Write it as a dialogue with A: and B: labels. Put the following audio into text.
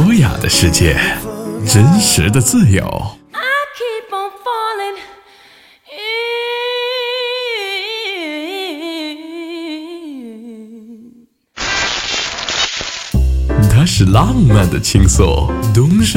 A: 优雅的世界，真实的自由。它是浪漫的倾诉，东是